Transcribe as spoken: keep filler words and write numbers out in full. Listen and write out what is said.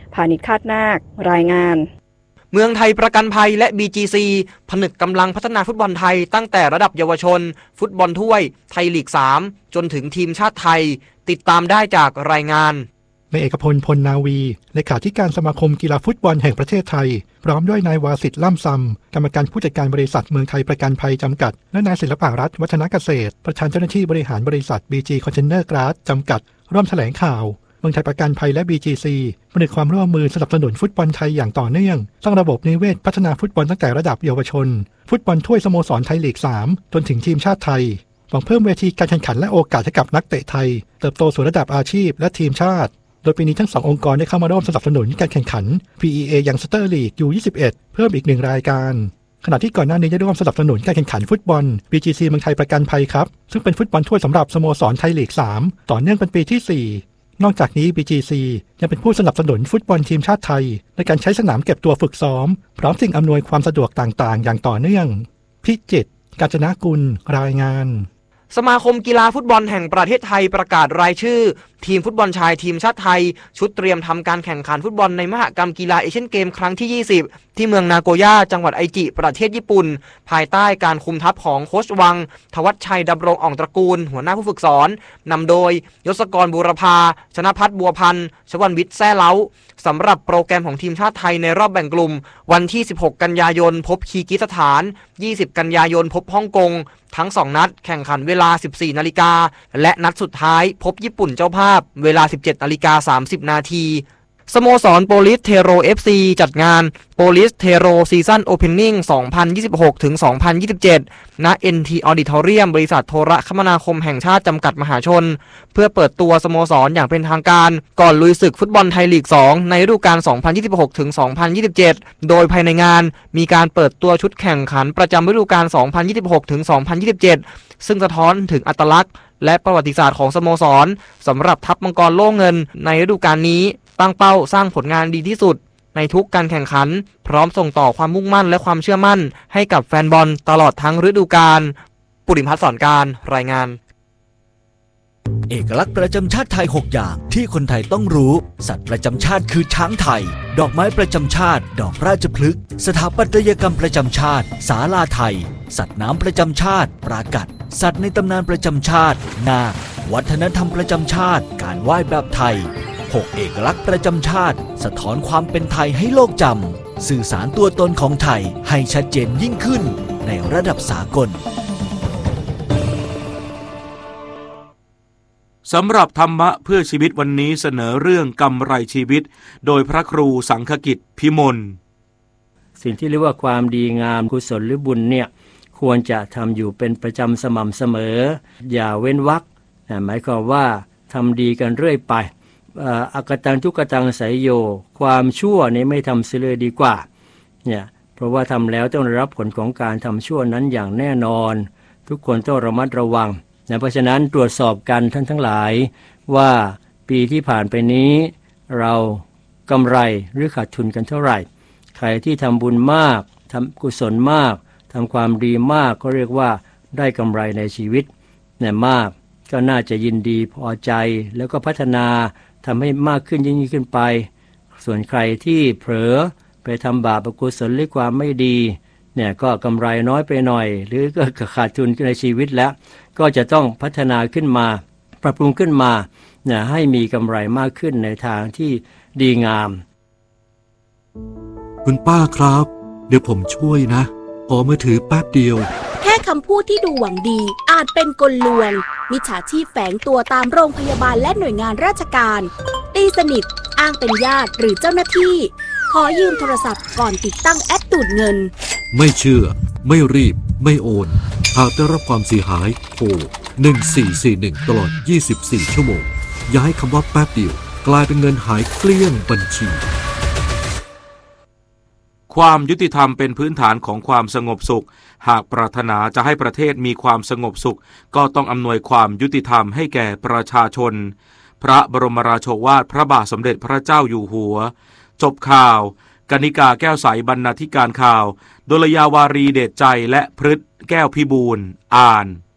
พานิชคาดนาครายงานเมืองไทยประกันภัยและ บี จี ซี ผนึกกำลังพัฒนาฟุตบอลไทยตั้งแต่ระดับเยาวชนฟุตบอลถ้วยไทยลีกสามจนถึงทีมชาติไทยติดตามได้จากรายงานนายเอกพลพลนาวีเลขาธิการสมาคมกีฬาฟุตบอลแห่งประเทศไทยพร้อมด้วยนายวาสิทธิ์ล่ำซำกรรมการผู้จัดการบริษัทเมืองไทยประกันภัยจำกัดและนายศิลปะรัตน์วัฒนเกษตรประธานเจ้าหน้าที่บริหารบริษัท บี จี Container Glass จำกัดร่วมแถลงข่าวเมืองไทยประกันภัยและ บี จี ซี ผนึกความร่วมมือสนับสนุนฟุตบอลไทยอย่างต่อเนื่องสร้างระบบนิเวศพัฒนาฟุตบอลตั้งแต่ระดับเยาวชนฟุตบอลถ้วยสโมสรไทยลีกสามจนถึงทีมชาติไทยหวังเพิ่มเวทีการแข่งขันและโอกาสให้กับนักเตะไทยเติบโตสู่ระดับอาชีพและทีมชาติโดยปีนี้ทั้งสององค์กรได้เข้ามาร่วมสนับสนุนการแข่งขัน พี อี เอ Youngster League ยู ยี่สิบเอ็ด เพิ่มอีกหนึ่งรายการขณะที่ก่อนหน้านี้ได้ร่วมสนับสนุนการแข่งขันฟุตบอล บี จี ซี เมืองไทยประกันภัยครับซึ่งเป็นฟุตบอลถ้วยสำหรับสโมสรไทยลีกสามต่อเนื่องเป็นปีที่สี่นอกจากนี้ บี จี ซี ยังเป็นผู้สนับสนุนฟุตบอลทีมชาติไทยในการใช้สนามเก็บตัวฝึกซ้อมพร้อมสิ่งอำนวยความสะดวกต่างๆอย่างต่อเนื่องพิจิตร กาญจนกุลรายงานสมาคมกีฬาฟุตบอลแห่งประเทศไทยประกาศรายชื่อทีมฟุตบอลชายทีมชาติไทยชุดเตรียมทำการแข่งขันฟุตบอลในมหกรรมกีฬาเอเชียนเกมครั้งที่ยี่สิบที่เมืองนาโกย่าจังหวัดไอจิประเทศญี่ปุ่นภายใต้การคุมทัพของโค้ชวังทวัชชัยดำรงอ่องตระกูลหัวหน้าผู้ฝึกสอนนำโดยยศกรบูรพาชนภัทรบัวพันธ์ชวันวิทย์แซ่เล้าสำหรับโปรแกรมของทีมชาติไทยในรอบแบ่งกลุ่มวันที่สิบหกกันยายนพบคีร์กิสถานยี่สิบกันยายนพบฮ่องกงทั้งสองนัดแข่งขันเวลา สิบสี่นาฬิกาและนัดสุดท้ายพบญี่ปุ่นเจ้าภาพเวลา สิบเจ็ดนาฬิกาสามสิบนาทีสโมสรโปลิสเทโร เอฟ ซี จัดงานโปลิสเทโรซีซั่นโอเพนนิ่ง สองพันยี่สิบหกถึงสองพันยี่สิบเจ็ด ณ เอ็น ที Auditorium บริษัทโทรคมนาคมแห่งชาติจำกัดมหาชนเพื่อเปิดตัวสโมสรอย่างเป็นทางการก่อนลุยศึกฟุตบอลไทยลีกสองในฤดูกาล สองพันยี่สิบหกถึงสองพันยี่สิบเจ็ด โดยภายในงานมีการเปิดตัวชุดแข่งขันประจำฤดูกาล สองพันยี่สิบหกถึงสองพันยี่สิบเจ็ด ซึ่งสะท้อนถึงอัตลักษณ์และประวัติศาสตร์ของสโมสรสำหรับทัพมังกรโล่เงินในฤดูกาลนี้ตั้งเป้าสร้างผลงานดีที่สุดในทุกการแข่งขันพร้อมส่งต่อความมุ่งมั่นและความเชื่อมั่นให้กับแฟนบอลตลอดทั้งฤดูกาลปุริพัฒน์สอนการรายงานเอกลักษณ์ประจำชาติไทยหกอย่างที่คนไทยต้องรู้สัตว์ประจำชาติคือช้างไทยดอกไม้ประจำชาติดอกราชพฤกษ์สถาปัตยกรรมประจำชาติศาลาไทยสัตว์น้ำประจำชาติปรากัดสัตว์ในตำนานประจำชาตินาควัฒนธรรมประจำชาติการไหว้แบบไทยหกเอกลักษณ์ประจำชาติสะท้อนความเป็นไทยให้โลกจำสื่อสารตัวตนของไทยให้ชัดเจนยิ่งขึ้นในระดับสากลสำหรับธรรมะเพื่อชีวิตวันนี้เสนอเรื่องกำไรชีวิตโดยพระครูสังฆกิจพิมลสิ่งที่เรียกว่าความดีงามกุศลหรือบุญเนี่ยควรจะทำอยู่เป็นประจำสม่ำเสมออย่าเว้นวรรคหมายความว่าทำดีกันเรื่อยไปอักตังทุกตังไสยโยความชั่วนี้ไม่ทำเสียเลยดีกว่าเนี่ยเพราะว่าทำแล้วต้องได้รับผลของการทำชั่วนั้นอย่างแน่นอนทุกคนต้องระมัดระวังนะเพราะฉะนั้นตรวจสอบกันท่านทั้งหลายว่าปีที่ผ่านไปนี้เรากำไรหรือขาดทุนกันเท่าไหร่ใครที่ทำบุญมากทำกุศลมากทำความดีมากก็เรียกว่าได้กำไรในชีวิตเนี่ยมากก็น่าจะยินดีพอใจแล้วก็พัฒนาทำให้มากขึ้นยิ่งขึ้นไปส่วนใครที่เผลอไปทำบาปอกุศลหรือความไม่ดีเนี่ยก็กำไรน้อยไปหน่อยหรือก็ขาดทุนในชีวิตแล้วก็จะต้องพัฒนาขึ้นมาปรับปรุงขึ้นมาเนี่ยให้มีกำไรมากขึ้นในทางที่ดีงามคุณป้าครับเดี๋ยวผมช่วยนะขอมือถือแป๊บเดียวแค่คำพูดที่ดูหวังดีอาจเป็นกลลวงมิจฉาชีพแฝงตัวตามโรงพยาบาลและหน่วยงานราชการตีสนิทอ้างเป็นญาติหรือเจ้าหน้าที่ขอยืมโทรศัพท์ก่อนติดตั้งแอปดูดเงินไม่เชื่อไม่รีบไม่โอนหากได้รับความเสียหายโทรหนึ่งสี่สี่หนึ่งตลอดยี่สิบสี่ชั่วโมงอย่าให้คำว่าแป๊บเดียวกลายเป็นเงินหายเกลี้ยงบัญชีความยุติธรรมเป็นพื้นฐานของความสงบสุขหากปรารถนาจะให้ประเทศมีความสงบสุขก็ต้องอำนวยความยุติธรรมให้แก่ประชาชนพระบรมราโชวาทพระบาทสมเด็จพระเจ้าอยู่หัวจบข่าวกนิกาแก้วใสบรรณาธิการข่าวดลยาวารีเดชใจและพฤทธิ์แก้วพิบูลอ่าน